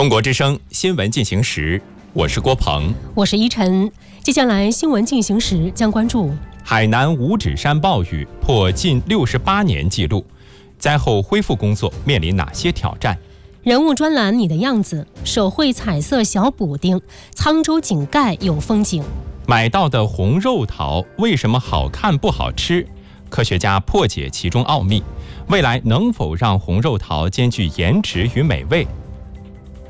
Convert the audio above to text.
中国之声新闻进行时，我是郭鹏， 我是依晨。接下来新闻进行时将关注海南五指山暴雨破近68年纪录，灾后恢复工作面临哪些挑战？ 人物专栏你的样子，手绘彩色小补丁，沧州井盖有风景。 买到的红肉桃为什么好看不好吃？科学家破解其中奥秘，未来能否让红肉桃兼具颜值与美味？